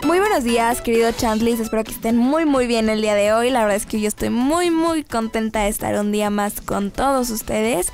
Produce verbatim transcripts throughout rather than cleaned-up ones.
Muy buenos días, queridos Chantlis, espero que estén muy muy bien el día de hoy. La verdad es que yo estoy muy muy contenta de estar un día más con todos ustedes.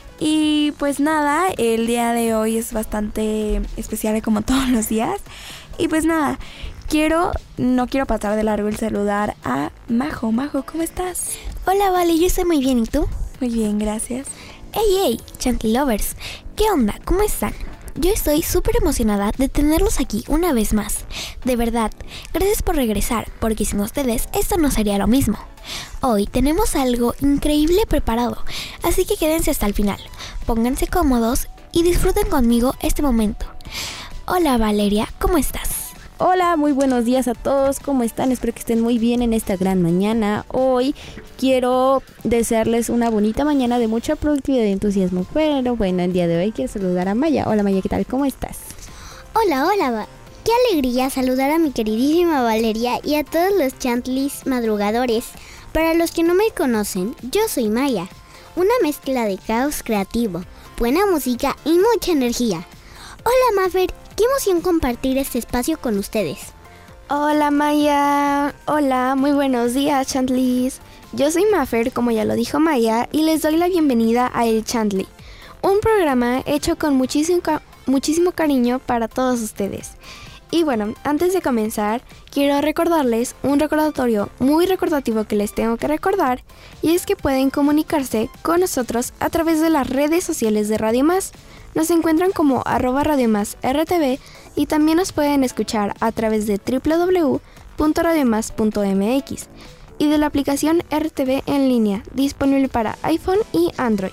Y pues nada, el día de hoy es bastante especial como todos los días. Y pues nada, quiero, no quiero pasar de largo el saludar a Majo. Majo, ¿cómo estás? Hola, Vale, yo estoy muy bien, ¿y tú? Muy bien, gracias. Hey, hey, Chantly Lovers, ¿qué onda? ¿Cómo están? Yo estoy súper emocionada de tenerlos aquí una vez más. De verdad, gracias por regresar, porque sin ustedes esto no sería lo mismo. Hoy tenemos algo increíble preparado, así que quédense hasta el final. Pónganse cómodos y disfruten conmigo este momento. Hola Valeria, ¿cómo estás? Hola, muy buenos días a todos, ¿cómo están? Espero que estén muy bien en esta gran mañana. Hoy quiero desearles una bonita mañana de mucha productividad y entusiasmo. Pero bueno, el día de hoy quiero saludar a Maya. Hola Maya, ¿qué tal? ¿Cómo estás? Hola, hola, Va- qué alegría saludar a mi queridísima Valeria y a todos los Chantlis madrugadores. Para los que no me conocen, yo soy Maya, una mezcla de caos creativo, buena música y mucha energía. Hola Maffer, qué emoción compartir este espacio con ustedes. Hola Maya, hola, muy buenos días Chantlis. Yo soy Maffer, como ya lo dijo Maya, y les doy la bienvenida a El Chantly, un programa hecho con muchísimo, muchísimo cariño para todos ustedes. Y bueno, antes de comenzar, quiero recordarles un recordatorio muy recordativo que les tengo que recordar, y es que pueden comunicarse con nosotros a través de las redes sociales de Radio Más. Nos encuentran como arroba Radio Más R T V y también nos pueden escuchar a través de doble u doble u doble u punto radio más punto m x y de la aplicación R T V en línea, disponible para iPhone y Android.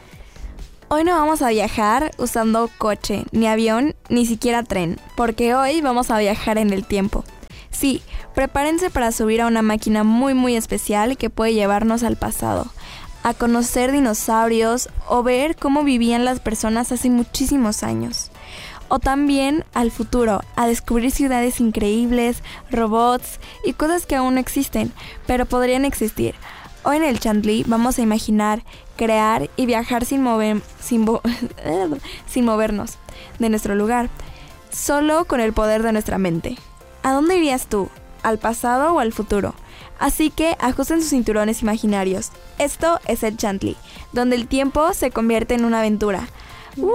Hoy no vamos a viajar usando coche, ni avión, ni siquiera tren, porque hoy vamos a viajar en el tiempo. Sí, prepárense para subir a una máquina muy muy especial que puede llevarnos al pasado, a conocer dinosaurios o ver cómo vivían las personas hace muchísimos años. O también al futuro, a descubrir ciudades increíbles, robots y cosas que aún no existen, pero podrían existir. Hoy en el Chantly vamos a imaginar, crear y viajar sin, mover, sin, bo- sin movernos de nuestro lugar, solo con el poder de nuestra mente. ¿A dónde irías tú? ¿Al pasado o al futuro? Así que ajusten sus cinturones imaginarios. Esto es el Chantly, donde el tiempo se convierte en una aventura. ¡Woo!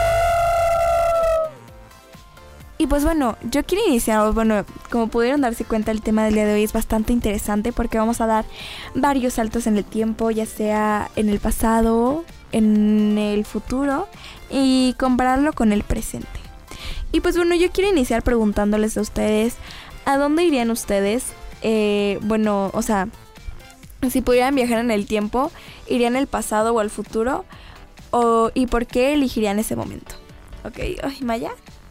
Y pues bueno, yo quiero iniciar, bueno, como pudieron darse cuenta, el tema del día de hoy es bastante interesante porque vamos a dar varios saltos en el tiempo, ya sea en el pasado, en el futuro y compararlo con el presente. Y pues bueno, yo quiero iniciar preguntándoles a ustedes, ¿a dónde irían ustedes? Eh, bueno, o sea, si pudieran viajar en el tiempo, ¿irían al pasado o al futuro? O, ¿y por qué elegirían ese momento? Ok, ay, Maya.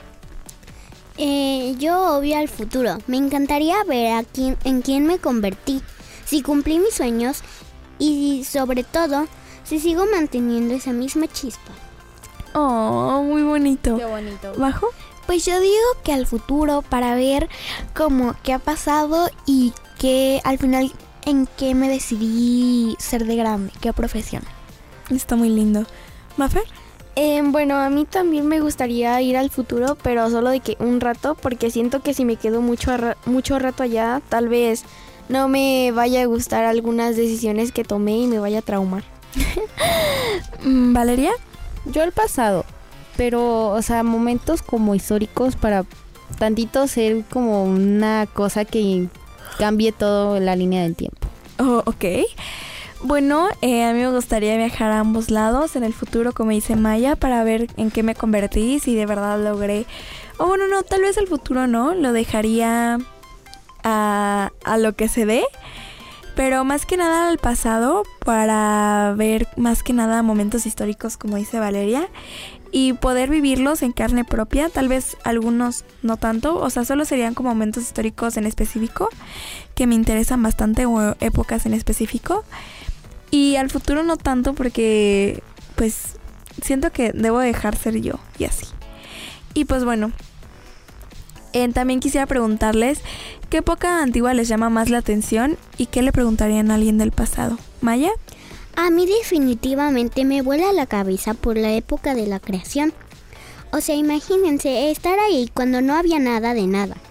Eh, yo obvio al futuro. Me encantaría ver a quién, en quién me convertí, si cumplí mis sueños y sobre todo, si sigo manteniendo esa misma chispa. Oh, muy bonito. Qué bonito. ¿Bajo? Pues yo digo que al futuro, para ver cómo qué ha pasado y que al final en qué me decidí ser de grande, qué profesión. Está muy lindo. ¿Mafer? Eh, bueno, a mí también me gustaría ir al futuro, pero solo de que un rato, porque siento que si me quedo mucho, ra- mucho rato allá, tal vez no me vaya a gustar algunas decisiones que tomé y me vaya a traumar. ¿Valeria? Yo al pasado, pero, o sea, momentos como históricos para tantito ser como una cosa que cambie toda la línea del tiempo. Oh, ok. Bueno, eh, a mí me gustaría viajar a ambos lados en el futuro, como dice Maya, para ver en qué me convertí, si de verdad logré... O bueno, no, tal vez el futuro no, lo dejaría a, a lo que se dé, pero más que nada al pasado, para ver más que nada momentos históricos, como dice Valeria, y poder vivirlos en carne propia, tal vez algunos no tanto, o sea, solo serían como momentos históricos en específico, que me interesan bastante, o épocas en específico. Y al futuro no tanto porque, pues, siento que debo dejar ser yo y así. Y pues bueno, eh, también quisiera preguntarles qué época antigua les llama más la atención y qué le preguntarían a alguien del pasado. ¿Maya? A mí definitivamente me vuela la cabeza por la época de la creación. O sea, imagínense estar ahí cuando no había nada de nada.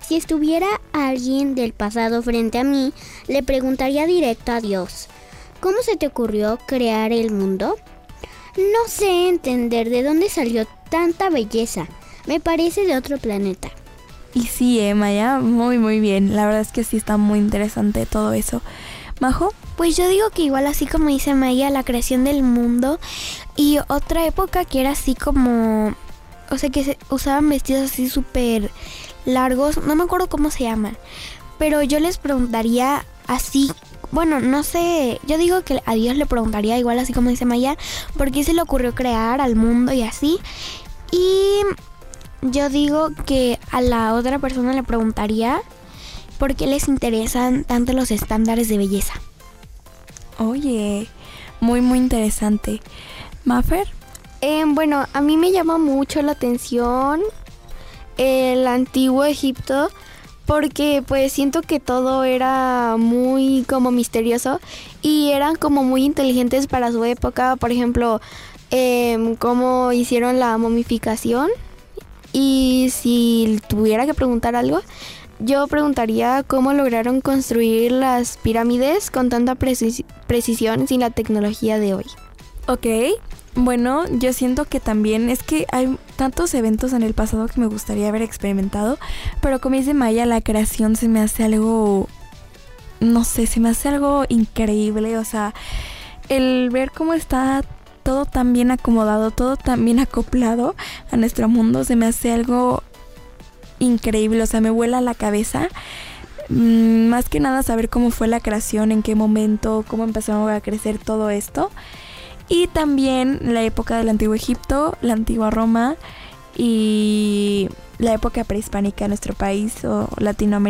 Si estuviera alguien del pasado frente a mí, le preguntaría directo a Dios, ¿cómo se te ocurrió crear el mundo? No sé entender de dónde salió tanta belleza. Me parece de otro planeta. Y sí, eh, Maya, muy muy bien. La verdad es que sí está muy interesante todo eso. ¿Majo? Pues yo digo que igual así como dice Maya, la creación del mundo y otra época que era así como, o sea, que se usaban vestidos así súper largos, no me acuerdo cómo se llaman, pero yo les preguntaría así, bueno, no sé, yo digo que a Dios le preguntaría igual así como dice Maya, por qué se le ocurrió crear al mundo y así, y yo digo que a la otra persona le preguntaría por qué les interesan tanto los estándares de belleza. Oye, muy muy interesante. ¿Mafer? Eh, bueno, a mí me llama mucho la atención el antiguo Egipto porque pues siento que todo era muy como misterioso y eran como muy inteligentes para su época. Por ejemplo, eh, cómo hicieron la momificación, y si tuviera que preguntar algo, yo preguntaría cómo lograron construir las pirámides con tanta precis- precisión sin la tecnología de hoy. Ok, bueno, yo siento que también es que hay tantos eventos en el pasado que me gustaría haber experimentado, pero como dice Maya, la creación se me hace algo, no sé, se me hace algo increíble, o sea, el ver cómo está todo tan bien acomodado, todo tan bien acoplado a nuestro mundo, se me hace algo increíble, o sea, me vuela la cabeza. Mm, más que nada saber cómo fue la creación, en qué momento, cómo empezó a crecer todo esto. Y también la época del antiguo Egipto, la antigua Roma y la época prehispánica en nuestro país o Latinoamérica.